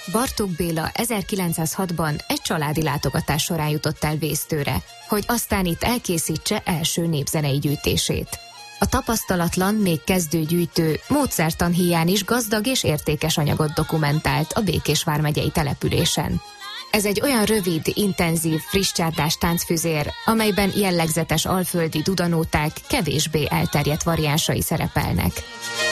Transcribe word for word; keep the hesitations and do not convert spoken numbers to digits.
Bartók Béla ezerkilencszázhatban egy családi látogatás során jutott el Vésztőre, hogy aztán itt elkészítse első népzenei gyűjtését. A tapasztalatlan, még kezdő gyűjtő módszertan híján is gazdag és értékes anyagot dokumentált a Békés vármegyei településen. Ez egy olyan rövid, intenzív, frisscsárdás táncfüzér, amelyben jellegzetes alföldi dudanóták kevésbé elterjedt variánsai szerepelnek.